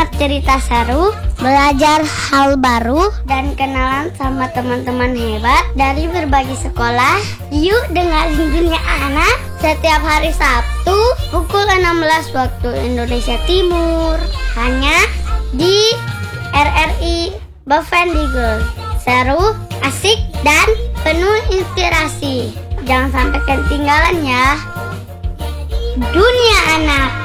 dengar cerita seru, belajar hal baru, dan kenalan sama teman-teman hebat dari berbagai sekolah. Yuk dengerin Dunia Anak setiap hari Sabtu pukul 16 waktu Indonesia Timur. Hanya di RRI Bovendigul. Seru, asik, dan penuh inspirasi. Jangan sampai ketinggalan ya. Dunia Anak.